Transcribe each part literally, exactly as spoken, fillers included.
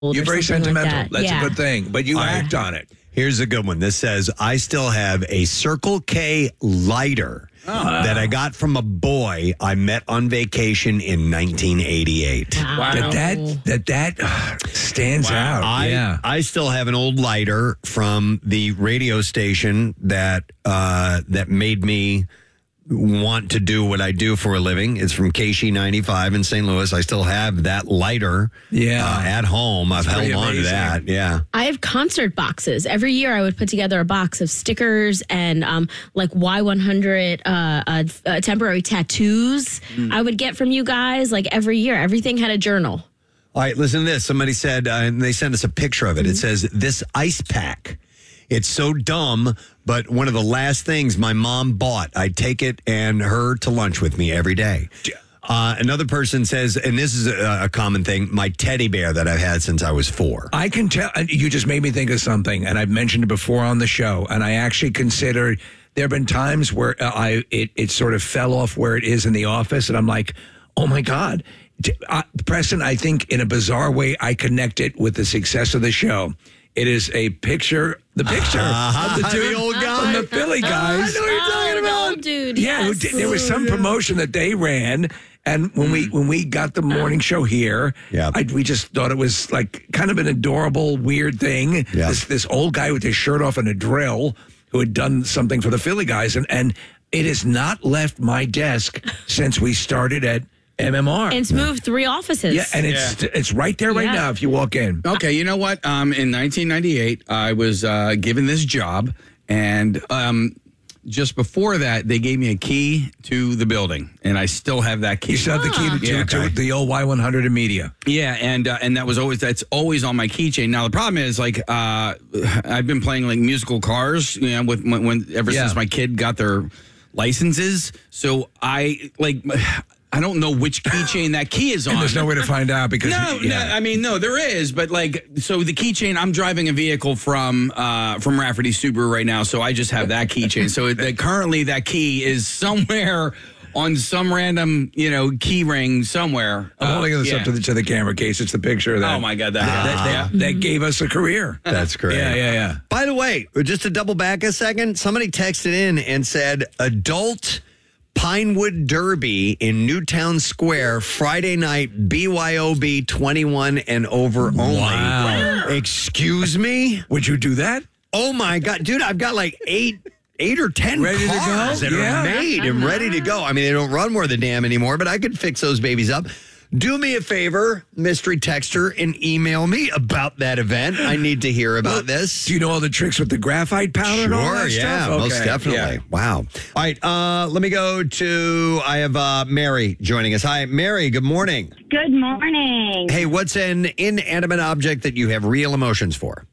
You're very sentimental. Like that. That's yeah. a good thing, but you All act right. on it. Here's a good one. This says, I still have a Circle K lighter Oh. that I got from a boy I met on vacation in nineteen eighty-eight. Wow. That that that, that uh, stands out. I, yeah. I still have an old lighter from the radio station that uh, that made me want to do what I do for a living. It's from K S H E ninety-five in Saint Louis. I still have that lighter Yeah. uh, at home. I've That's held pretty on to amazing. that. Yeah. I have concert boxes. Every year I would put together a box of stickers and um, like Y one hundred uh, uh, uh, temporary tattoos I would get from you guys like every year. Everything had a journal. All right, listen to this. Somebody said, uh, and they sent us a picture of it. It says, this ice pack. It's so dumb, but one of the last things my mom bought. I take it and her to lunch with me every day. Uh, another person says, and this is a, a common thing, my teddy bear that I've had since I was four. I can tell. You just made me think of something, and I've mentioned it before on the show. And I actually consider there have been times where I it, it sort of fell off where it is in the office, and I'm like, oh my god, uh, Preston. I think in a bizarre way, I connect it with the success of the show. It is a picture, the picture Uh-huh. of the two The old guy. from the Philly guys. I know what you're talking Oh, about. no, dude. Yeah, who yes. did, there was some promotion that they ran, and when we when we got the morning show here, Yeah. I, we just thought it was like kind of an adorable, weird thing. Yeah. This this old guy with his shirt off and a drill who had done something for the Philly guys, and and it has not left my desk since we started at M M R. And it's moved three offices. Yeah, and it's it's right there right Yeah. now if you walk in. Okay, you know what? Um, in nineteen ninety-eight, I was uh, given this job, and um, just before that, they gave me a key to the building, and I still have that key. You still have the key to, Yeah, to, okay. to the old Y one hundred in media. Yeah, and uh, and that was always that's always on my keychain. Now the problem is like uh, I've been playing like musical cars, you know, with when, when ever Yeah. since my kid got their licenses. So I like I don't know which keychain that key is on. And there's no way to find out because No, yeah. no, I mean no, there is, but like, so the keychain. I'm driving a vehicle from uh, from Rafferty Subaru right now, so I just have that keychain. So it, that currently that key is somewhere on some random, you know, key ring somewhere. I'm Uh, holding this yeah. up to the to the camera case. It's the picture of that. Oh my God, that, that, that, that gave us a career. That's great. Yeah, yeah, yeah. By the way, just to double back a second, somebody texted in and said, adult Pinewood Derby in Newtown Square, Friday night, B Y O B twenty-one and over only. Wow. Excuse me? Would you do that? Oh my God, dude, I've got like eight. Eight or ten Ready to cars go? that Yeah. are made and ready to go. I mean, they don't run worth the damn anymore, but I could fix those babies up. Do me a favor, mystery texter, and email me about that event. I need to hear about this. Do you know all the tricks with the graphite powder and all Sure, that yeah, stuff? most Okay, definitely. yeah. Wow. All right, uh, let me go to, I have uh, Mary joining us. Hi, Mary, good morning. Good morning. Hey, what's an inanimate object that you have real emotions for?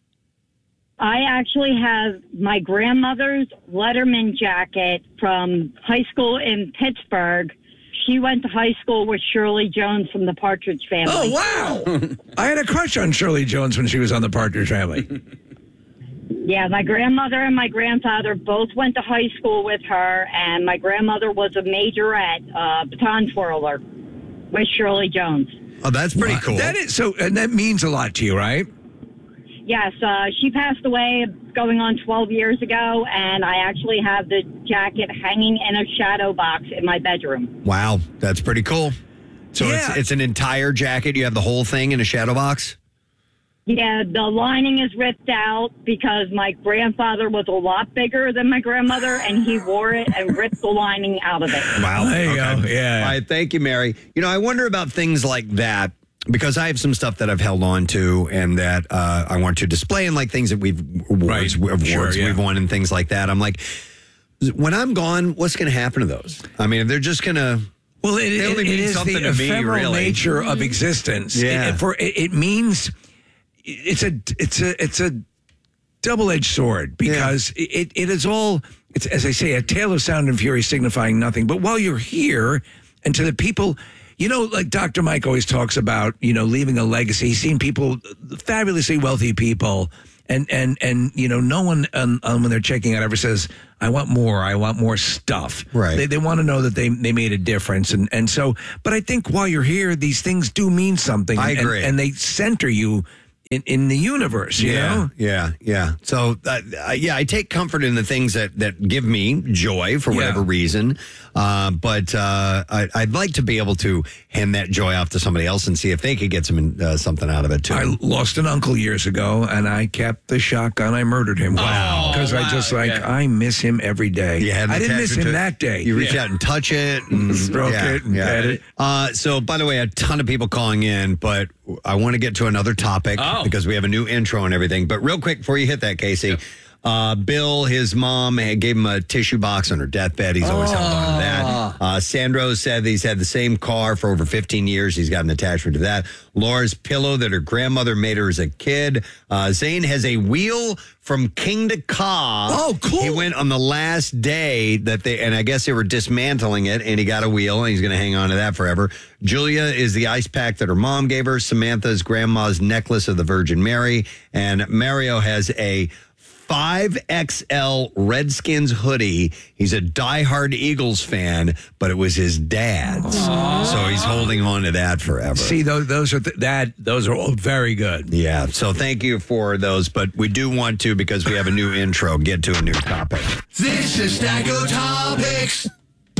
I actually have my grandmother's Letterman jacket from high school in Pittsburgh. She went to high school with Shirley Jones from the Partridge Family. Oh, wow. I had a crush on Shirley Jones when she was on the Partridge Family. Yeah, my grandmother and my grandfather both went to high school with her, and my grandmother was a majorette, uh, baton twirler with Shirley Jones. Oh, that's pretty Wow. cool. That is so, and that means a lot to you, right? Yes, uh, she passed away going on twelve years ago, and I actually have the jacket hanging in a shadow box in my bedroom. Wow, that's pretty cool. So Yeah. it's it's an entire jacket. You have the whole thing in a shadow box? Yeah, the lining is ripped out because my grandfather was a lot bigger than my grandmother, and he wore it and ripped the lining out of it. Wow. There you go. Yeah. All right, thank you, Mary. You know, I wonder about things like that because I have some stuff that I've held on to and that uh, I want to display, and like things that we've awards, Right. awards Sure, yeah. we've won and things like that. I'm like, when I'm gone, what's going to happen to those? I mean, they're just going to. Well, it, They it, only it mean is something the to me, ephemeral really. nature of existence. Yeah. It, for it, it means it's a it's a it's a double edged sword because it it is all it's as I say a tale of sound and fury signifying nothing. But while you're here, and to the people. You know, like Doctor Mike always talks about, you know, leaving a legacy. He's seen people, fabulously wealthy people, and and and you know, no one um, um, when they're checking out ever says, "I want more. I want more stuff." Right. They they want to know that they they made a difference, and and so. But I think while you're here, these things do mean something. I and- agree. and they center you in, in the universe, you yeah, know? yeah, yeah. So, uh, uh, yeah, I take comfort in the things that, that give me joy for whatever Yeah. reason. Uh, but uh, I, I'd like to be able to hand that joy off to somebody else and see if they could get some uh, something out of it too. I lost an uncle years ago, and I kept the shotgun. I murdered him. Wow. Because I Wow, just like, yeah. I miss him every day. You had an I didn't miss attachment him to it. that day. You reach out and touch it, and Stroke yeah, it and yeah. pet it. Uh, so, by the way, a ton of people calling in, but I want to get to another topic Oh. because we have a new intro and everything. But real quick, before you hit that, Casey, uh, Bill, his mom had- gave him a tissue box on her deathbed. He's always held on to that. Uh, Sandro said that he's had the same car for over fifteen years. He's got an attachment to that. Laura's pillow that her grandmother made her as a kid. Uh, Zane has a wheel from King to Ka. Oh, cool. He went on the last day that they, and I guess they were dismantling it, and he got a wheel, and he's going to hang on to that forever. Julia is the ice pack that her mom gave her. Samantha's grandma's necklace of the Virgin Mary. And Mario has a five X L Redskins hoodie. He's a diehard Eagles fan, but it was his dad's. So he's holding on to that forever. See, those, those are th- that. Those are all very good. Yeah, so thank you for those, but we do want to, because we have a new intro, get to a new topic. This is Stacko Topics.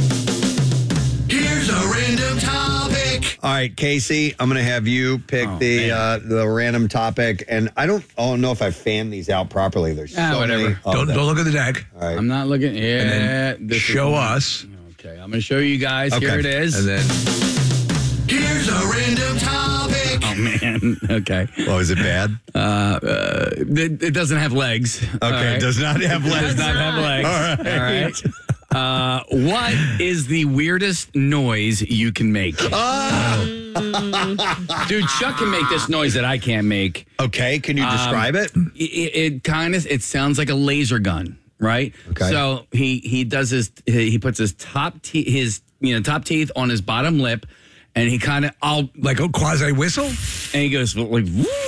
Here's a random topic. All right, Casey, I'm going to have you pick Oh, the man. uh, the random topic, and I don't, I don't know if I fanned these out properly. There's Ah, so whatever. many of Don't them. don't look at the deck. All right. I'm not looking. Yeah. then this is show one. us. Okay, I'm going to show you guys. Okay. Here it is. And then Here's a random topic. oh, man. Okay. Oh, is it bad? Uh, uh, it, it doesn't have legs. Okay, it does not have It legs. does not have legs. All right. Uh, what is the weirdest noise you can make? Ah! Dude, Chuck can make this noise that I can't make. Okay, can you Um, describe it? It, it kind of it sounds like a laser gun, right? Okay. So he he does his he puts his top te- his you know top teeth on his bottom lip, and he kind of I'll like a quasi whistle. and he goes like.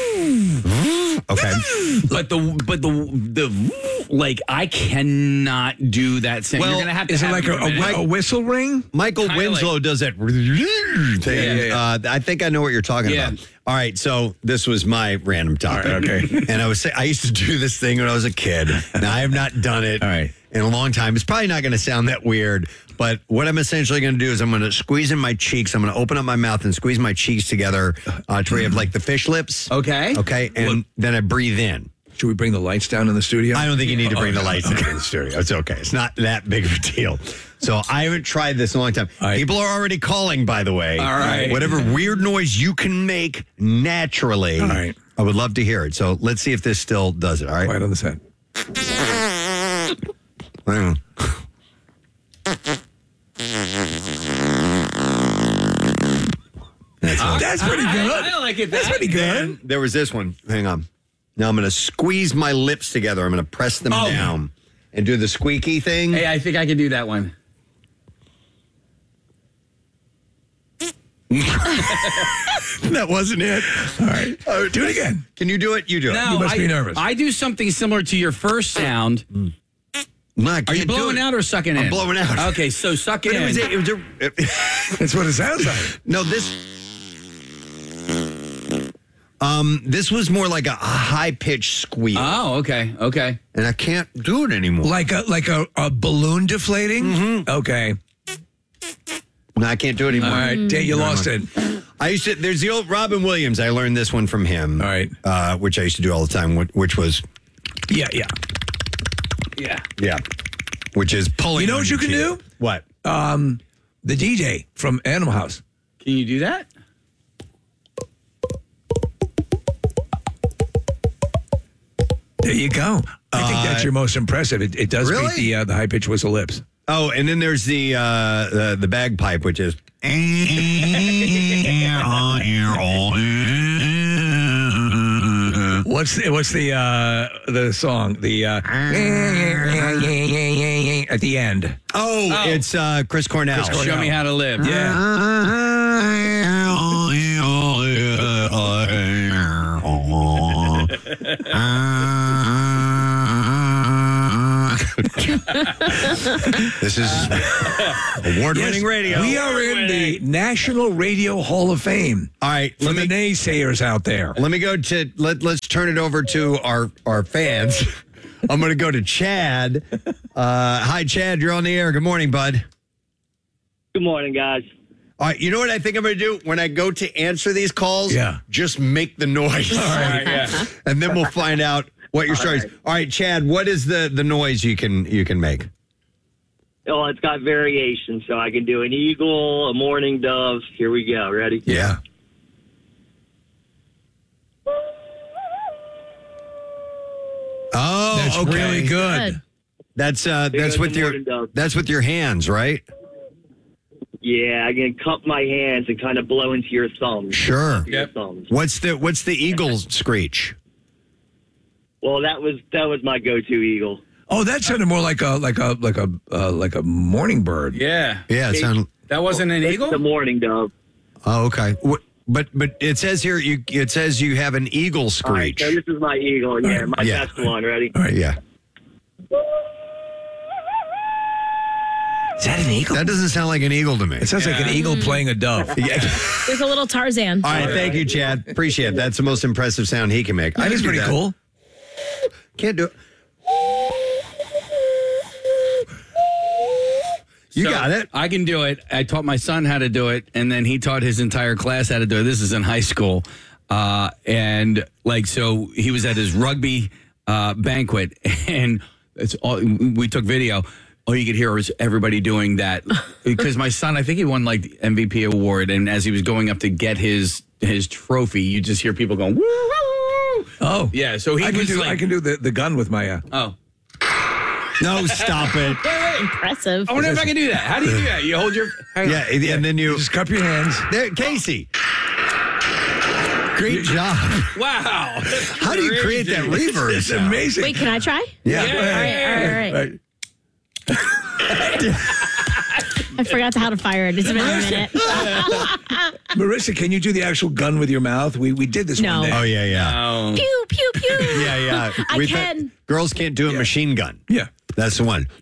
Okay. But the but the the like I cannot do that. Sound. Well, You're gonna have to Is it have like a, minute. a, a whistle ring? Michael Kinda Winslow like- does that thing. Yeah, yeah, yeah. Uh, I think I know what you're talking Yeah. about. All right, so this was my random topic. All right, okay. And I was say, I used to do this thing when I was a kid. Now I have not done it All right. in a long time. It's probably not going to sound that weird, but what I'm essentially going to do is I'm going to squeeze in my cheeks. I'm going to open up my mouth and squeeze my cheeks together uh, to where you have like the fish lips. Okay. Okay, and then I breathe in. Should we bring the lights down in the studio? I don't think you need to bring Oh, the lights into the studio. It's okay. It's not that big of a deal. So I haven't tried this in a long time. All right. People are already calling, by the way. All right. Whatever weird noise you can make naturally, All right. I would love to hear it. So let's see if this still does it. All right. Right on the set. Mm. That's all. That's pretty I- good. I, I like it. That's that. pretty good. There was this one. Hang on. Now I'm going to squeeze my lips together. I'm going to press them Oh. down and do the squeaky thing. Hey, I think I can do that one. That wasn't it. All right. Oh, Do it again. Can you do it? You do it. No, You must I, be nervous. I do something similar to your first sound. No, I Are you can't do blowing it. out or sucking in? I'm blowing out. Okay, so suck it But it in. was, a, it was a, That's what it sounds like. no, this. Um, this was more like a high pitched squeal, oh, okay, okay. and I can't do it anymore. Like a like a, a balloon deflating. Mm-hmm. Okay. No, I can't do it anymore. All right. Dave, you lost it. I used to. There's the old Robin Williams. I learned this one from him. All right. uh, which I used to do all the time. Which, which was, Yeah, yeah. Yeah. yeah, which is pulling. You know on what you can teeth. do? What? Um, the D J from Animal House. Can you do that? There you go. I think that's your most impressive. It, it does Really? beat the uh, the high pitched whistle lips. Oh, and then there's the uh, the, the bagpipe, which is. What's the, what's the uh, the song? The uh, at the end. Oh, it's uh, Chris Cornell. Chris Cornell. Show me how to live. Yeah. This is award-winning Yes, radio. We are in the National Radio Hall of Fame. All right, For let the me naysayers out there. let me go to let let's turn it over to our our fans. I'm going to go to Chad. Uh, hi, Chad. You're on the air. Good morning, bud. Good morning, guys. All right, you know what I think I'm going to do when I go to answer these calls? Yeah. Just make the noise. All right, yeah. And then we'll find out what your story is. right. All right, Chad, what is the, the noise you can you can make? Oh, it's got variation, so I can do an eagle, a mourning dove. Here we go. Ready? Yeah. Oh, That's okay. really good. Good. That's uh There that's goes with the your morning dove. that's with your hands, right? Yeah, I can cup my hands and kind of blow into your thumbs. Sure. Your Yep. thumbs. What's the what's the eagle screech? Well, that was that was my go-to eagle. Oh, that sounded more like a like a like a uh, like a morning bird. Yeah. Yeah, it sounded. That wasn't an It's eagle? the mourning dove. Oh, okay. What, but but it says here you it says you have an eagle All right, screech. so this is my eagle. Yeah, my Yeah. best one. Ready? All right. Yeah. Is that an eagle? That doesn't sound like an eagle to me. It sounds like an eagle playing a dove. Yeah. There's a little Tarzan. All right, thank you, Chad. Appreciate it. That's the most impressive sound he can make. I That can is do pretty that. cool. Can't do it. You So, got it. I can do it. I taught my son how to do it, and then he taught his entire class how to do it. This is in high school. Uh, and like, so he was at his rugby uh, banquet, and it's all, we took video. All you could hear was everybody doing that. Because my son, I think he won like the M V P award, and as he was going up to get his his trophy, you just hear people going, woo, woo, woo. Oh, Yeah, so he I can was do like, I can do the, the gun with my. Uh, oh. No, stop it. Impressive. I wonder if I can do that. How do you do that? You hold your... Yeah, and then you. just cup your hands. There, Casey. Great job. Wow. How do you create that reverb? It's sound? amazing. Wait, can I try? Yeah. All right, all right, all right. Right. I forgot how to fire it. It's been a minute. Marissa, can you do the actual gun with your mouth? We we did this No. one day. Oh yeah, yeah, Oh. Pew, pew, pew. yeah, yeah. I We can. thought girls can't do a machine gun. Yeah. That's the one.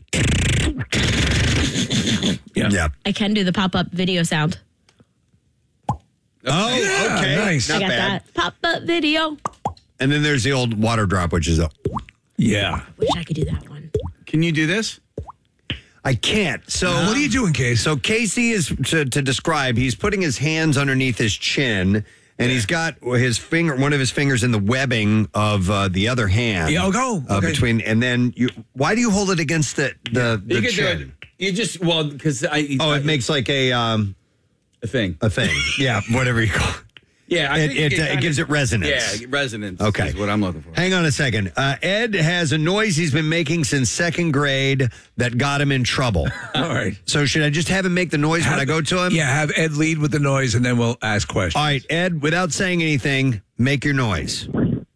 Yeah. Yeah. I can do the pop-up video sound. Oh, Yeah, okay. nice. Not I got bad. that. Pop-up video. And then there's the old water drop, which is a. Yeah. Wish I could do that one. Can you do this? I can't. So What are you doing, Case? So Casey is to, to describe. He's putting his hands underneath his chin, and he's got his finger, one of his fingers, in the webbing of uh, the other hand. Yeah, I'll go. Uh, Okay. between, and then you. Why do you hold it against the the, the You can do chin? it. You just, well, because I... Oh, I- it makes like a um a thing. a thing. Yeah, whatever you call it. Yeah. I It, think it, you uh, can it gives kinda- it resonance. Yeah, resonance Okay. is what I'm looking for. Hang on a second. Uh, Ed has a noise he's been making since second grade that got him in trouble. All right. So should I just have him make the noise when I go to him? Yeah, have Ed lead with the noise, and then we'll ask questions. All right, Ed, without saying anything, make your noise.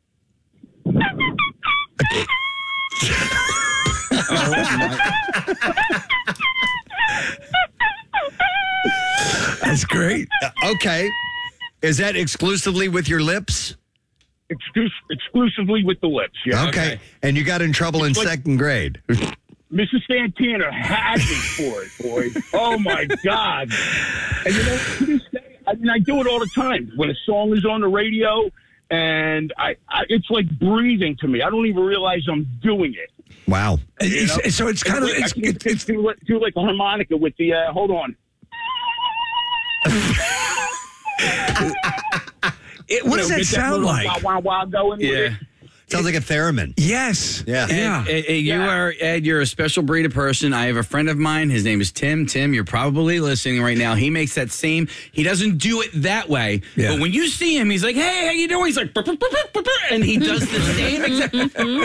That's great. Uh, okay. Is that exclusively with your lips? Exclus- exclusively with the lips. Yeah. Okay. And you got in trouble in like- second grade. Missus Santana had me for it, boys. Oh my God! And you know, to this day, I mean, I do it all the time when a song is on the radio, and I, I it's like breathing to me. I don't even realize I'm doing it. Wow. You know? It's- so it's kind of I it's, can it's, it's do, like- do like a harmonica with the. Uh, hold on. it, what You does know, that get sound little like? Wah, wah, wah going with Yeah. it. Sounds like a theremin. Yes. Yeah. Yeah. Ed, Ed, Ed, you Yeah. are Ed. You're a special breed of person. I have a friend of mine. His name is Tim. Tim, you're probably listening right now. He makes that same. He doesn't do it that way, Yeah. but when you see him, he's like, "Hey, how you doing?" He's like, "Burr, burr, burr, burr, burr," and he does the same exact.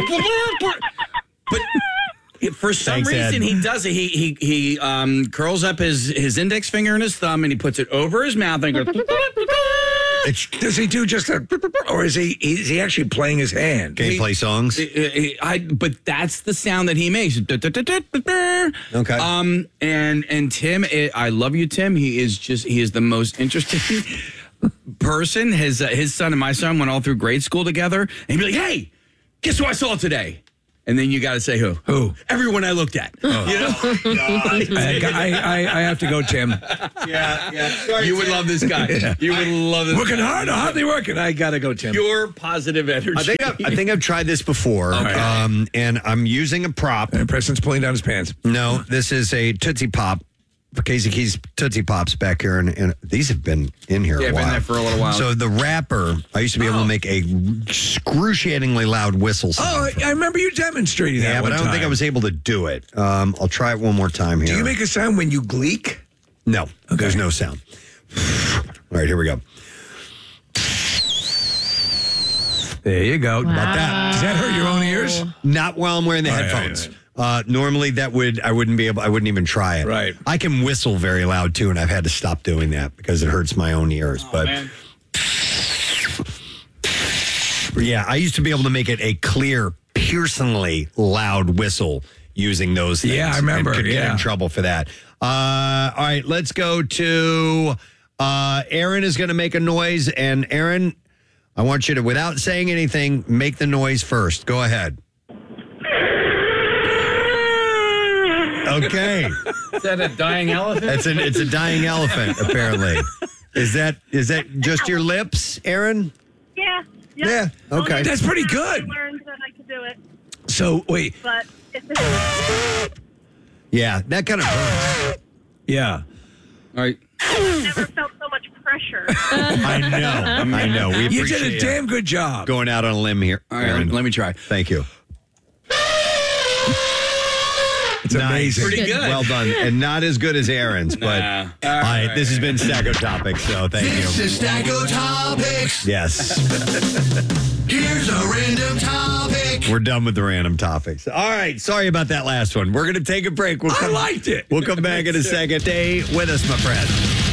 But for some Thanks, Ed. reason, he does it. He he he um, curls up his his index finger and his thumb, and he puts it over his mouth and goes. It's, Does he do just a, or is he is he actually playing his hand? can you play songs? I, I, but that's the sound that he makes. Okay. Um, and and Tim, it, I love you, Tim. He is just he is the most interesting person. His uh, his son and my son went all through grade school together, and he'd be like, "Hey, guess who I saw today?" And then you got to say who? Who? Everyone I looked at. You know? I, I, I, I have to go, Tim. Yeah, yeah. You would love this guy. Yeah. You would love this Working guy. hard, hardly working. I got to go, Tim. Pure positive energy. I think I've, I think I've tried this before, Okay. um, and I'm using a prop. And Preston's pulling down his pants. No, this is a Tootsie Pop. For Casey Keys Tootsie Pops back here, and, and these have been in here Yeah, a been while. there for a little while. So the wrapper, I used to be able Oh. to make a excruciatingly loud whistle sound. Oh, I remember you demonstrating that yeah, one but I don't think I time. was able to do it. Um, I'll try it one more time here. Do you make a sound when you gleek? No, there's no sound. All right, here we go. There you go. Wow. About that. Does that hurt your own ears? Not while I'm wearing the All right, headphones. all right, Uh, normally that would I wouldn't be able I wouldn't even try it. Right. I can whistle very loud too, and I've had to stop doing that because it hurts my own ears. Oh, but man. yeah, I used to be able to make it a clear, piercingly loud whistle using those things. Yeah, I remember, And could get yeah. in trouble for that. Uh, all right, let's go to uh, Aaron is going to make a noise, and Aaron, I want you to, without saying anything, make the noise first. Go ahead. Okay. Is that a dying elephant? That's an it's a dying elephant, apparently. Is that is that just your lips, Aaron? Yeah. Yep. Yeah. Okay. That's pretty I good. learned that I could do it, So, wait. but it's Yeah, that kind of hurts. Yeah. All right. I've never felt so much pressure. I know. I know. We You appreciate did a damn good job. going out on a limb here. All right, Aaron. let me try. Thank you. It's Nice. amazing. Pretty good. Well done. And not as good as Aaron's, but Nah. all right, this has been Stacko Topics, so thank This you. is Stacko Topics. Yes. Here's a random topic. We're done with the random topics. All right. Sorry about that last one. We're going to take a break. We'll I come, liked it. We'll come back in a second. Stay with us, my friend.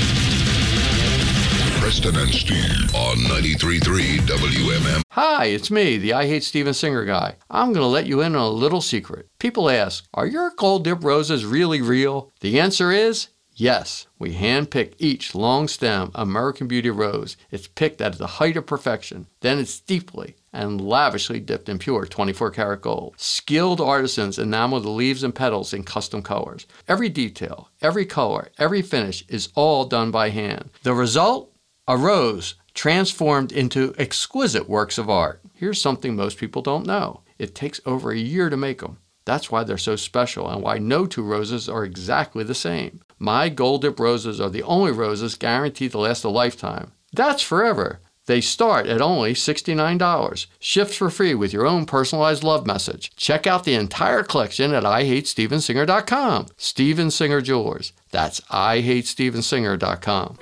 Preston and Steve on ninety-three point three W M M. Hi, it's me, the I Hate Steven Singer guy. I'm going to let you in on a little secret. People ask, are your gold dip roses really real? The answer is yes. We hand-pick each long-stem American Beauty rose. It's picked at the height of perfection. Then it's deeply and lavishly dipped in pure twenty-four karat gold. Skilled artisans enamel the leaves and petals in custom colors. Every detail, every color, every finish is all done by hand. The result? A rose transformed into exquisite works of art. Here's something most people don't know. It takes over a year to make them. That's why they're so special and why no two roses are exactly the same. My Gold Dip roses are the only roses guaranteed to last a lifetime. That's forever. They start at only sixty-nine dollars. Shipped for free with your own personalized love message. Check out the entire collection at I hate steven singer dot com. Steven Singer Jewelers. That's I hate steven singer dot com.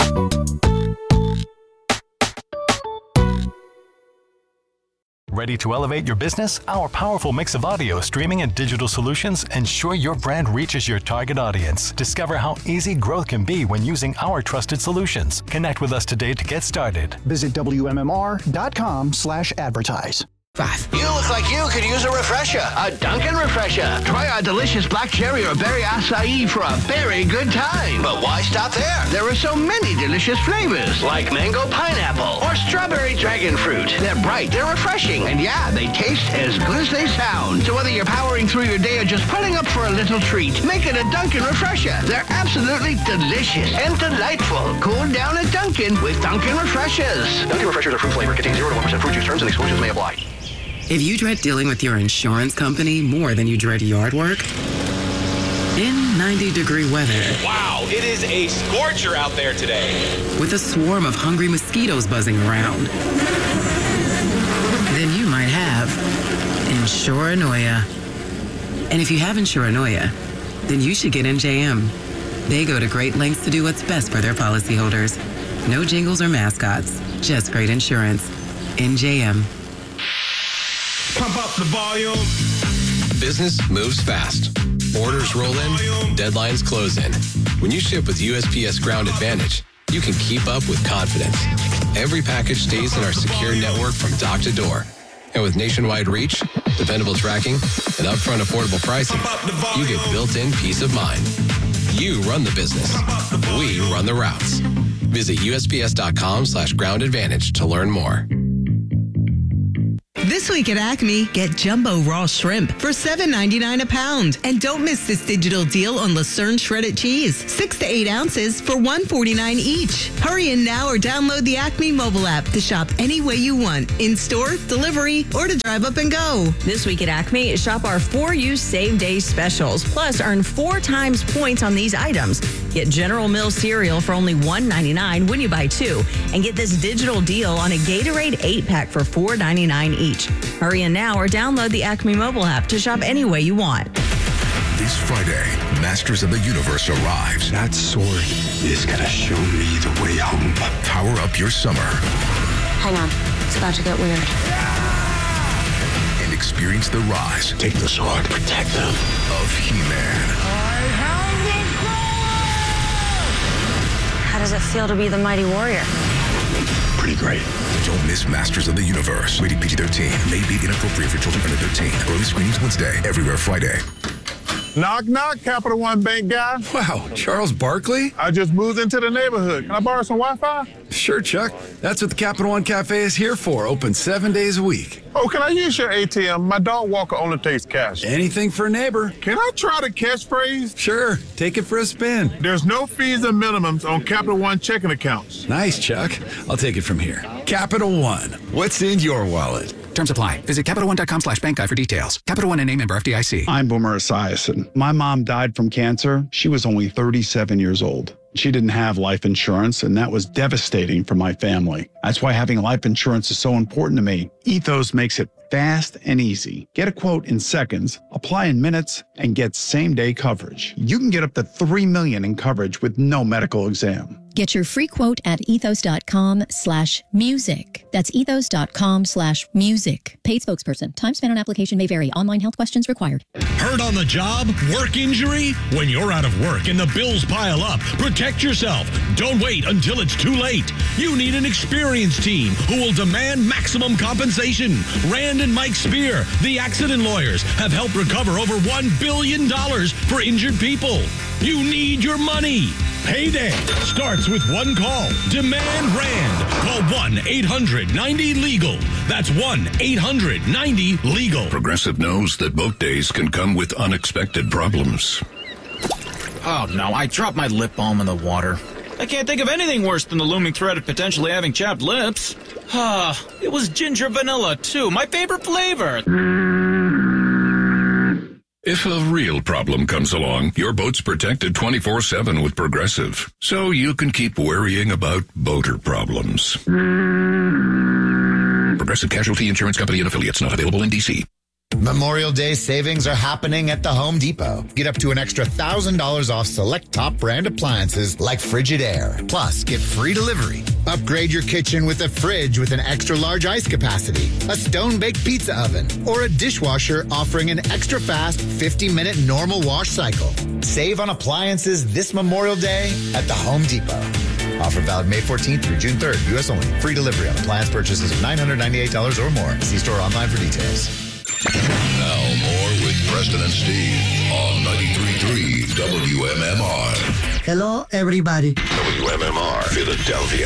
Ready to elevate your business? Our powerful mix of audio, streaming, and digital solutions ensure your brand reaches your target audience. Discover how easy growth can be when using our trusted solutions. Connect with us today to get started. Visit W M M R dot com slash advertise. Five. You look like you could use a refresher. A Dunkin' refresher. Try our delicious black cherry or berry acai for a very good time. But why stop there? There are so many delicious flavors, like mango pineapple or strawberry dragon fruit. They're bright, they're refreshing, and yeah, they taste as good as they sound. So whether you're powering through your day or just pulling up for a little treat, make it a Dunkin' refresher. They're absolutely delicious and delightful. Cool down at Dunkin' with Dunkin' refreshers. Dunkin' refreshers are fruit flavor, contain zero to one percent fruit juice. Terms and exclusions may apply. If you dread dealing with your insurance company more than you dread yard work, in ninety degree weather, Wow, it is a scorcher out there today. with a swarm of hungry mosquitoes buzzing around, then you might have Insuranoia. And if you have Insuranoia, then you should get N J M. They go to great lengths to do what's best for their policyholders. No jingles or mascots, just great insurance. N J M. Pump up the volume. Business moves fast. Orders roll in, deadlines close in. When you ship with U S P S Ground Advantage, you can keep up with confidence. Every package stays in our secure network from dock to door. And with nationwide reach, dependable tracking, and upfront affordable pricing, you get built-in peace of mind. You run the business. We run the routes. Visit U S P S dot com slash ground advantage to learn more. This week at Acme, get jumbo raw shrimp for seven ninety-nine a pound. And don't miss this digital deal on Lucerne shredded cheese, six to eight ounces for one forty-nine each. Hurry in now or download the Acme mobile app to shop any way you want, in-store, delivery, or to drive up and go. This week at Acme, shop our For You Save Day specials. Plus, earn four times points on these items. Get General Mills cereal for only one ninety-nine when you buy two. And get this digital deal on a Gatorade eight-pack for four ninety-nine each. Hurry in now or download the Acme mobile app to shop any way you want. This Friday, Masters of the Universe arrives. That sword is gonna show me the way home. Power up your summer. Hang on, it's about to get weird. And experience the rise. Take the sword. Protect them. Of He-Man. How does it feel to be the mighty warrior? Pretty great. Don't miss Masters of the Universe. Rated P G thirteen. May be inappropriate for children under thirteen. Early screenings Wednesday. Everywhere Friday. Knock, knock, Capital One Bank guy. Wow, Charles Barkley? I just moved into the neighborhood. Can I borrow some Wi-Fi? Sure, Chuck. That's what the Capital One Cafe is here for. Open seven days a week. Oh, can I use your A T M? My dog walker only takes cash. Anything for a neighbor. Can I try the catchphrase? Sure. Take it for a spin. There's no fees and minimums on Capital One checking accounts. Nice, Chuck. I'll take it from here. Capital One. What's in your wallet? Terms apply. Visit Capital One dot com slash bank guide for details. Capital One and name member F D I C. I'm Boomer Esiason. My mom died from cancer. She was only thirty-seven years old. She didn't have life insurance, and that was devastating for my family. That's why having life insurance is so important to me. Ethos makes it fast and easy. Get a quote in seconds, apply in minutes, and get same-day coverage. You can get up to three million dollars in coverage with no medical exam. Get your free quote at ethos.com slash music. That's ethos.com slash music. Paid spokesperson. Time spent on application may vary. Online health questions required. Hurt on the job? Work injury? When you're out of work and the bills pile up, protect yourself. Don't wait until it's too late. You need an experienced team who will demand maximum compensation. Rand and Mike Spear, the accident lawyers, have helped recover over one billion dollars for injured people. You need your money. Payday starts with one call. Demand Rand. Call one eight hundred ninety legal. That's one eight hundred ninety legal. Progressive knows that boat days can come with unexpected problems. Oh no, I dropped my lip balm in the water. I can't think of anything worse than the looming threat of potentially having chapped lips. Ah, it was ginger vanilla too, my favorite flavor. If a real problem comes along, your boat's protected twenty-four seven with Progressive, so you can keep worrying about boater problems. Progressive Casualty Insurance Company and Affiliates, not available in D C. Memorial Day savings are happening at the Home Depot. Get up to an extra one thousand dollars off select top brand appliances like Frigidaire. Plus, get free delivery. Upgrade your kitchen with a fridge with an extra large ice capacity, a stone-baked pizza oven, or a dishwasher offering an extra fast fifty minute normal wash cycle. Save on appliances this Memorial Day at the Home Depot. Offer valid May fourteenth through June third. U S only. Free delivery on appliance purchases of nine hundred ninety-eight dollars or more. See store online for details. Now more with Preston and Steve on ninety-three point three W M M R. Hello, everybody. W M M R, Philadelphia.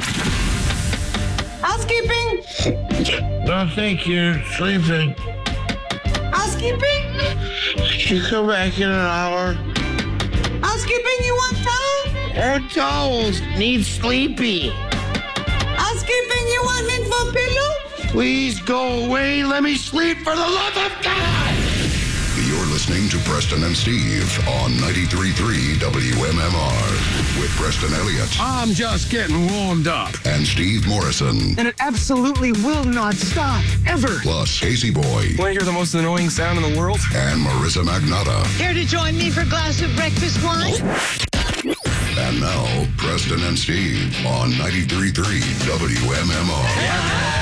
Housekeeping? No, thank you. Sleeping. Housekeeping? You come back in an hour. Housekeeping, you want towels? Our towels need sleepy. Housekeeping, you want lint for pillow? Please go away. Let me sleep for the love of God. You're listening to Preston and Steve on ninety-three point three W M M R with Preston Elliott. I'm just getting warmed up. And Steve Morrison. And it absolutely will not stop, ever. Plus Casey Boy. Want to hear the most annoying sound in the world? And Marissa Magnotta. Here to join me for a glass of breakfast wine? And now, Preston and Steve on ninety-three point three W M M R. Yeah.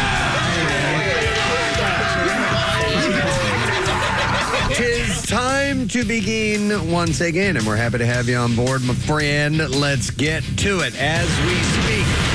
Tis time to begin once again, and we're happy to have you on board, my friend. Let's get to it. As we speak, the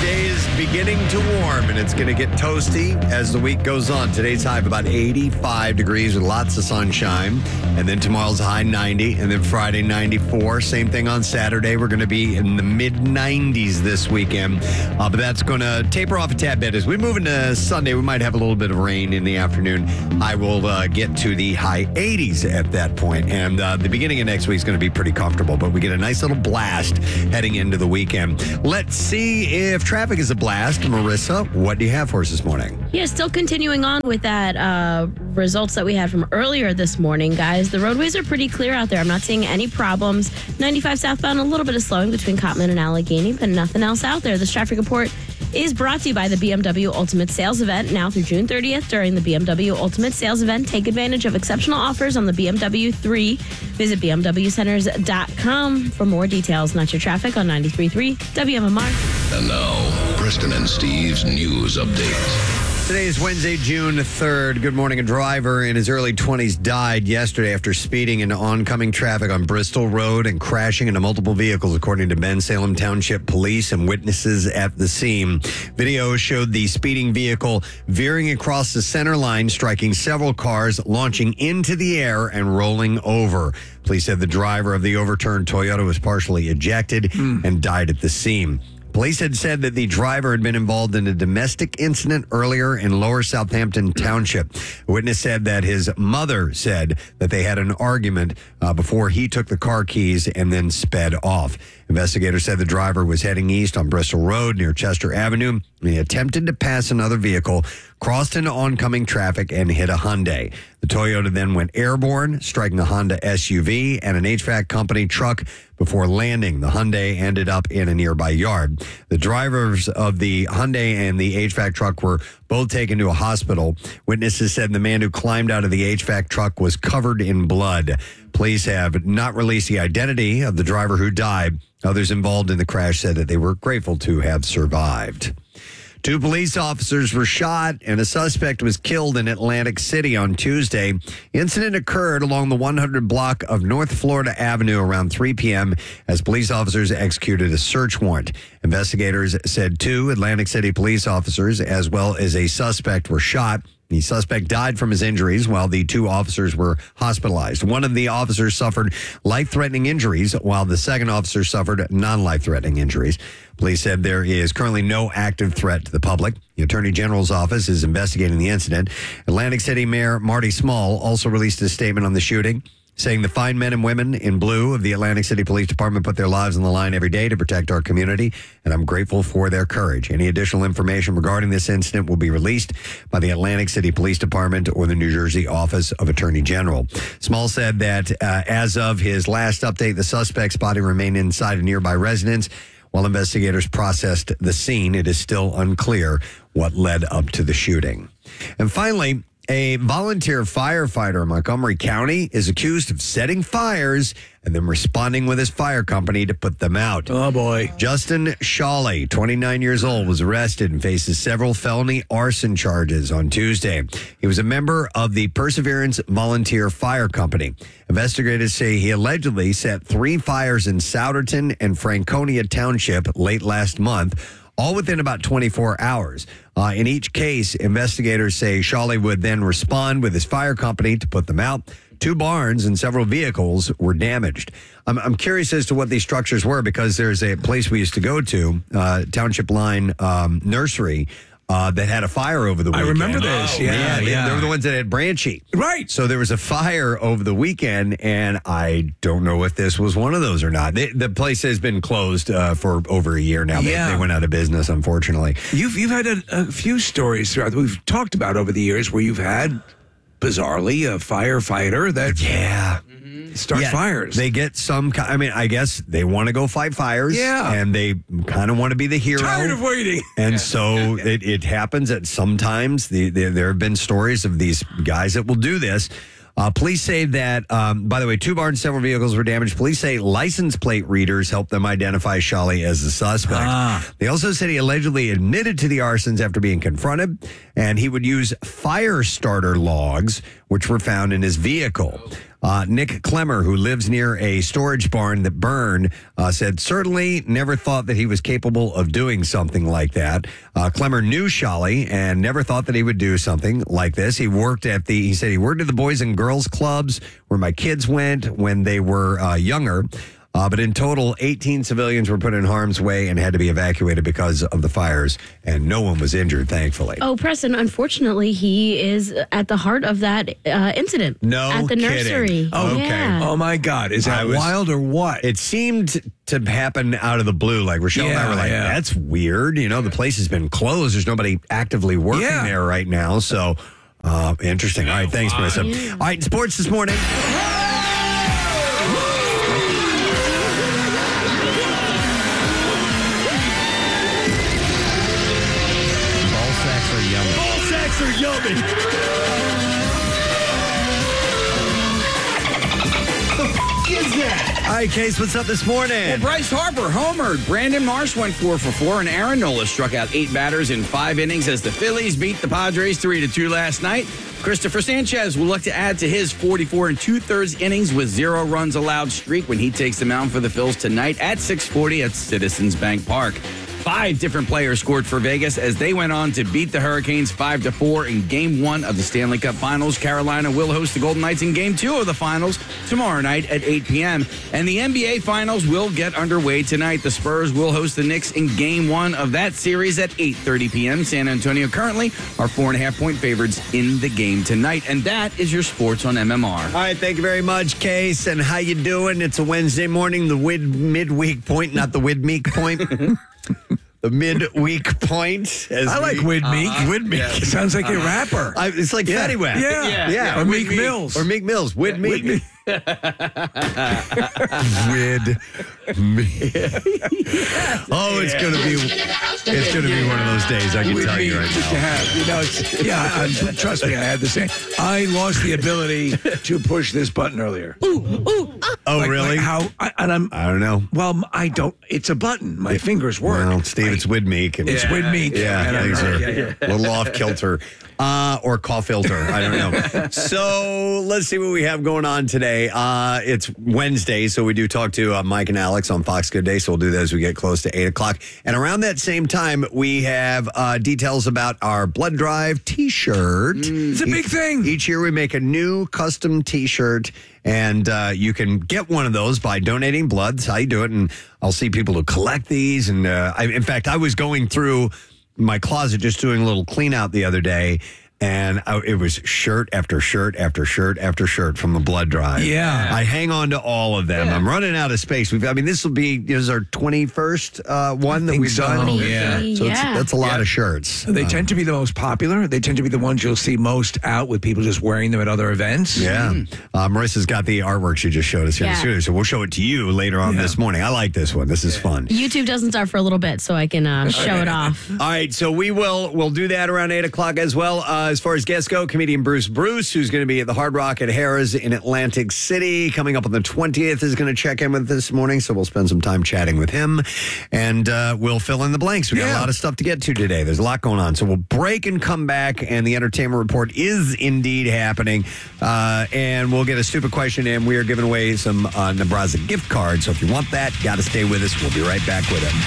day is beginning to warm, and it's going to get toasty as the week goes on. Today's high of about eighty-five degrees with lots of sunshine. And then tomorrow's high ninety, and then Friday ninety-four. Same thing on Saturday. We're going to be in the mid nineties this weekend. Uh, but that's going to taper off a tad bit. As we move into Sunday, we might have a little bit of rain in the afternoon. I will uh, get to the high eighties at that point. And uh, the beginning of next week is going to be pretty comfortable. But we get a nice little blast heading into the weekend. Let's see if traffic is a blast. Marissa, what do you have for us this morning? Yeah, still continuing on with that uh, results that we had from earlier this morning, guys. The roadways are pretty clear out there. I'm not seeing any problems. ninety-five southbound, a little bit of slowing between Cottman and Allegheny, but nothing else out there. This traffic report is brought to you by the B M W Ultimate Sales Event now through June thirtieth. During the B M W Ultimate Sales Event, take advantage of exceptional offers on the B M W three. Visit B M W centers dot com for more details. Not your traffic on ninety-three point three W M M R. And now, Preston and Steve's news update. Today is Wednesday, June third. Good morning. A driver in his early twenties died yesterday after speeding into oncoming traffic on Bristol Road and crashing into multiple vehicles, according to Ben Salem Township Police and witnesses at the scene. Video showed the speeding vehicle veering across the center line, striking several cars, launching into the air and rolling over. Police said the driver of the overturned Toyota was partially ejected mm. and died at the scene. Police had said that the driver had been involved in a domestic incident earlier in Lower Southampton Township. A witness said that his mother said that they had an argument uh, before he took the car keys and then sped off. Investigators said the driver was heading east on Bristol Road near Chester Avenue. He attempted to pass another vehicle, crossed into oncoming traffic, and hit a Hyundai. The Toyota then went airborne, striking a Honda S U V and an H V A C company truck before landing. The Hyundai ended up in a nearby yard. The drivers of the Hyundai and the H V A C truck were both taken to a hospital. Witnesses said the man who climbed out of the H V A C truck was covered in blood. Police have not released the identity of the driver who died. Others involved in the crash said that they were grateful to have survived. Two police officers were shot and a suspect was killed in Atlantic City on Tuesday. The incident occurred along the one hundred block of North Florida Avenue around three p.m. as police officers executed a search warrant. Investigators said two Atlantic City police officers as well as a suspect were shot. The suspect died from his injuries while the two officers were hospitalized. One of the officers suffered life-threatening injuries while the second officer suffered non-life-threatening injuries. Police said there is currently no active threat to the public. The Attorney General's office is investigating the incident. Atlantic City Mayor Marty Small also released a statement on the shooting, saying the fine men and women in blue of the Atlantic City Police Department put their lives on the line every day to protect our community, and I'm grateful for their courage. Any additional information regarding this incident will be released by the Atlantic City Police Department or the New Jersey Office of Attorney General. Small said that uh, as of his last update, the suspect's body remained inside a nearby residence. While investigators processed the scene, it is still unclear what led up to the shooting. And finally, a volunteer firefighter in Montgomery County is accused of setting fires and then responding with his fire company to put them out. Oh, boy. Justin Shawley, twenty-nine years old, was arrested and faces several felony arson charges on Tuesday. He was a member of the Perseverance Volunteer Fire Company. Investigators say he allegedly set three fires in Souderton and Franconia Township late last month, all within about twenty-four hours. Uh, in each case, investigators say Shawley would then respond with his fire company to put them out. Two barns and several vehicles were damaged. I'm, I'm curious as to what these structures were because there's a place we used to go to, uh, Township Line um, Nursery, Uh, that had a fire over the weekend. I remember this. Yeah, yeah, they, yeah. they were the ones that had Branchy. Right. So there was a fire over the weekend, and I don't know if this was one of those or not. They, the place has been closed uh, for over a year now. Yeah. They, they went out of business, unfortunately. You've you've had a, a few stories throughout that we've talked about over the years where you've had, bizarrely, a firefighter that yeah. starts Yeah, fires. They get some, ki- I mean, I guess they want to go fight fires. Yeah. And they kind of want to be the hero. Tired of waiting. And so it, it happens that sometimes the, the, there have been stories of these guys that will do this. Uh, police say that, um, by the way, two barns, several vehicles were damaged. Police say license plate readers helped them identify Shawley as the suspect. Ah. They also said he allegedly admitted to the arsons after being confronted, and he would use fire starter logs, which were found in his vehicle. Uh, Nick Clemmer, who lives near a storage barn that burned, uh, said, certainly never thought that he was capable of doing something like that. Uh, Clemmer knew Shali and never thought that he would do something like this. He worked at the, he said he worked at the Boys and Girls Clubs where my kids went when they were uh, younger. Uh, but in total, eighteen civilians were put in harm's way and had to be evacuated because of the fires, and no one was injured, thankfully. Oh, Preston, unfortunately, he is at the heart of that uh, incident. No At the kidding. nursery. Oh, Okay. Yeah. Oh, my God. Is that I was- wild or what? It seemed to happen out of the blue. Like, Rochelle and I Yeah, were like, yeah. that's weird. You know, the place has been closed. There's nobody actively working Yeah. there right now. So, uh, interesting. All right, thanks, Marissa. Yeah. All right, sports this morning. Ball sacks are yummy. Ball sacks are yummy. All right, Case, what's up this morning? Well, Bryce Harper homered. Brandon Marsh went four for four, and Aaron Nola struck out eight batters in five innings as the Phillies beat the Padres three to two last night. Christopher Sanchez will look to add to his forty-four and two-thirds innings with zero runs allowed streak when he takes the mound for the Phils tonight at six forty at Citizens Bank Park. Five different players scored for Vegas as they went on to beat the Hurricanes five to four in Game One of the Stanley Cup Finals. Carolina will host the Golden Knights in Game Two of the Finals tomorrow night at eight p.m. And the N B A Finals will get underway tonight. The Spurs will host the Knicks in Game One of that series at eight thirty p.m. San Antonio currently are four and a half point favorites in the game tonight. And that is your sports on M M R. All right, thank you very much, Case. And how you doing? It's a Wednesday morning, the wid- midweek point, not the widmeek point. The midweek point. As I like we- Widmeek. Uh, Widmeek. Yeah. It sounds like a rapper. I, it's like Yeah. Fetty Wap. Yeah. yeah. Yeah. Or Meek Mills. Or Meek Mills. Widmeek. Widmeek. With me. Oh, it's gonna be it's gonna be one of those days. I can With tell me you right to now. have, you know, it's, yeah, I, I- trust me, I had the same. I lost the ability to push this button earlier. Oh, Like- really? like how? I, and I'm. I don't know. Well, I don't. It's a button. My fingers work. Well, Steve, it's Widmeek. And It's Widmeek. Yeah, And I'm- things are yeah, yeah. a little off kilter. Uh, or call filter. I don't know. So let's see what we have going on today. Uh, it's Wednesday, so we do talk to uh, Mike and Alex on Fox Good Day. So we'll do that as we get close to eight o'clock. And around that same time, we have uh, details about our blood drive T-shirt. It's a big thing. Each year we make a new custom T-shirt, and uh, you can get one of those by donating blood. That's how you do it. And I'll see people who collect these. And uh, I, in fact, I was going through my closet just doing a little clean out the other day, and I, it was shirt after shirt after shirt after shirt from the blood drive. Yeah. I hang on to all of them. Yeah. I'm running out of space. We've, I mean, this will be this is our twenty-first uh, one that think we've so. done. Yeah. So it's, Yeah. that's a lot Yeah. of shirts. They Um, tend to be the most popular. They tend to be the ones you'll see most out with people just wearing them at other events. Yeah. Uh, Marissa's got the artwork she just showed us here in the Yeah. studio, so we'll show it to you later on Yeah. this morning. I like this one. This is fun. YouTube doesn't start for a little bit, so I can uh, show it off. All right, so we will we'll do that around eight o'clock as well. Uh, as far as guests go, comedian Bruce Bruce, who's going to be at the Hard Rock at Harrah's in Atlantic City, coming up on the twentieth, is going to check in with us this morning. So we'll spend some time chatting with him, and uh, we'll fill in the blanks. We got Yeah. a lot of stuff to get to today. There's a lot going on, so we'll break and come back, and the entertainment report is indeed happening. Uh, and we'll get a stupid question, and we are giving away some uh, Nebraska gift cards. So if you want that, got to stay with us. We'll be right back with it.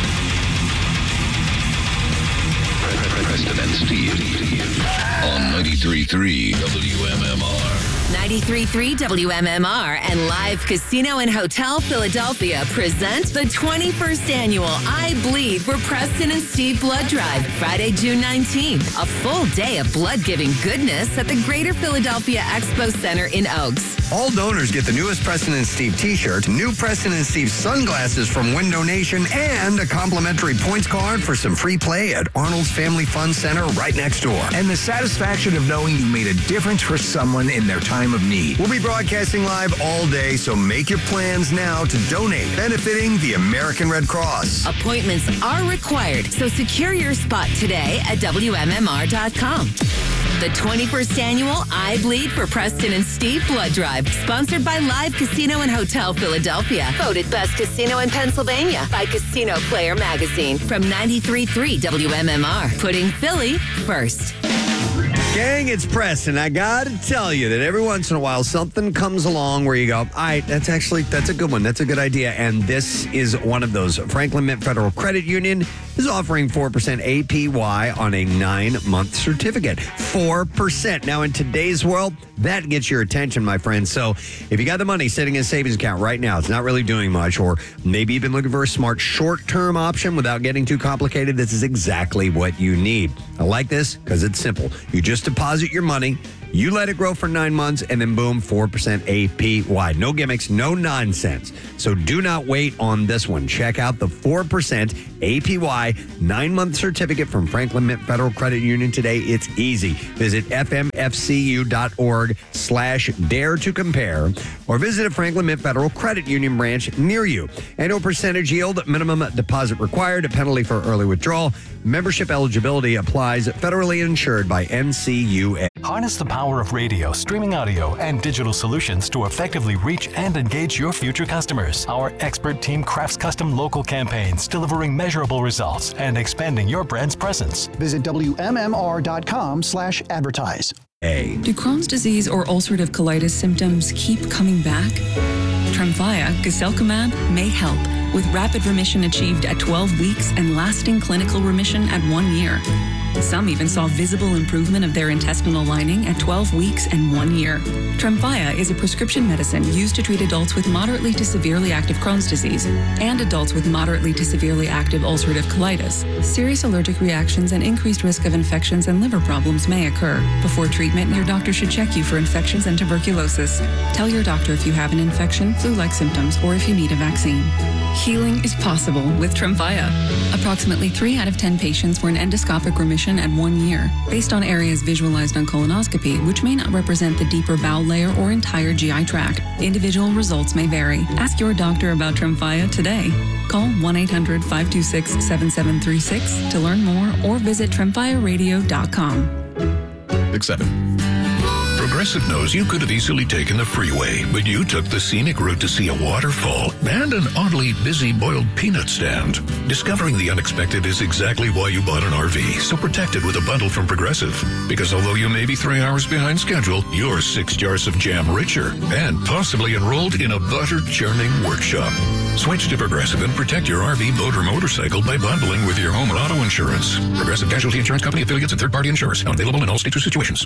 Preston and Steve on ninety-three point three W M M R. ninety-three point three W M M R and Live Casino and Hotel Philadelphia present the twenty-first annual I Bleed for Preston and Steve Blood Drive, Friday, June nineteenth. A full day of blood-giving goodness at the Greater Philadelphia Expo Center in Oaks. All donors get the newest Preston and Steve t-shirt, new Preston and Steve sunglasses from Window Nation, and a complimentary points card for some free play at Arnold's Family Fun Center right next door. And the satisfaction of knowing you made a difference for someone in their time of need. We'll be broadcasting live all day, so make your plans now to donate, benefiting the American Red Cross. Appointments are required, so secure your spot today at W M M R dot com. The twenty-first annual I Bleed for Preston and Steve Blood Drive, sponsored by Live Casino and Hotel Philadelphia. Voted best casino in Pennsylvania by Casino Player Magazine from ninety-three point three W M M R. Putting Philly first. Gang, it's Preston. I gotta tell you that every once in a while something comes along where you go, all right, that's actually, that's a good one. That's a good idea. And this is one of those. Franklin Mint Federal Credit Union is offering four percent A P Y on a nine-month certificate. four percent. Now, in today's world, that gets your attention, my friends. So if you got the money sitting in a savings account right now, it's not really doing much, or maybe you've been looking for a smart short-term option without getting too complicated, this is exactly what you need. I like this because it's simple. You just deposit your money, you let it grow for nine months, and then boom, four percent A P Y. No gimmicks, no nonsense. So do not wait on this one. Check out the four percent A P Y nine-month certificate from Franklin Mint Federal Credit Union today. It's easy. Visit F M F C U dot org slash dare to compare or visit a Franklin Mint Federal Credit Union branch near you. Annual percentage yield, minimum deposit required, a penalty for early withdrawal. Membership eligibility applies. Federally insured by N C U A. Harness the power of radio, streaming audio, and digital solutions to effectively reach and engage your future customers. Our expert team crafts custom local campaigns, delivering measurable results and expanding your brand's presence. Visit W M M R dot com slash advertise. A. Do Crohn's disease or ulcerative colitis symptoms keep coming back? Tremfya, guselkumab, may help, with rapid remission achieved at twelve weeks and lasting clinical remission at one year. Some even saw visible improvement of their intestinal lining at twelve weeks and one year. Tremfya is a prescription medicine used to treat adults with moderately to severely active Crohn's disease and adults with moderately to severely active ulcerative colitis. Serious allergic reactions and increased risk of infections and liver problems may occur. Before treatment, your doctor should check you for infections and tuberculosis. Tell your doctor if you have an infection, flu-like symptoms, or if you need a vaccine. Healing is possible with Tremfya. Approximately three out of ten patients were in endoscopic remission at one year, based on areas visualized on colonoscopy, which may not represent the deeper bowel layer or entire G I tract. Individual results may vary. Ask your doctor about Tremfya today. Call one eight hundred, five two six, seven seven three six to learn more or visit tremfya radio dot com. Except Progressive knows you could have easily taken the freeway, but you took the scenic route to see a waterfall and an oddly busy boiled peanut stand. Discovering the unexpected is exactly why you bought an R V, so protect it with a bundle from Progressive. Because although you may be three hours behind schedule, you're six jars of jam richer and possibly enrolled in a butter churning workshop. Switch to Progressive and protect your R V, boat, or motorcycle by bundling with your home and auto insurance. Progressive Casualty Insurance Company affiliates and third-party insurers. Not available in all states or situations.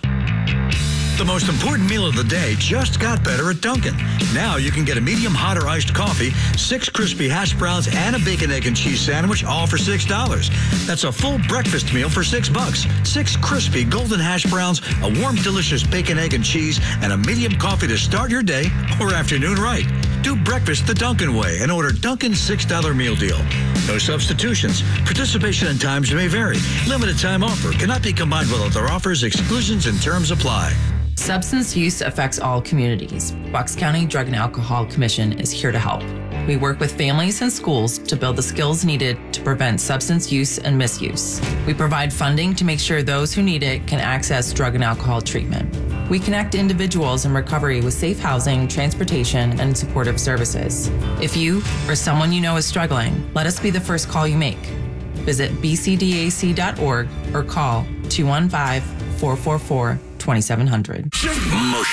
The most important meal of the day just got better at Dunkin'. Now you can get a medium hot or iced coffee, six crispy hash browns, and a bacon, egg, and cheese sandwich, all for six dollars. That's a full breakfast meal for six bucks. Six crispy golden hash browns, a warm, delicious bacon, egg, and cheese, and a medium coffee to start your day or afternoon right. Do breakfast the Dunkin' way and order Dunkin's six dollar meal deal. No substitutions. Participation and times may vary. Limited time offer. Cannot be combined with other offers. Exclusions and terms apply. Substance use affects all communities. Bucks County Drug and Alcohol Commission is here to help. We work with families and schools to build the skills needed to prevent substance use and misuse. We provide funding to make sure those who need it can access drug and alcohol treatment. We connect individuals in recovery with safe housing, transportation, and supportive services. If you or someone you know is struggling, let us be the first call you make. Visit b c d a c dot org or call two one five, four four four, two seven zero zero. Motion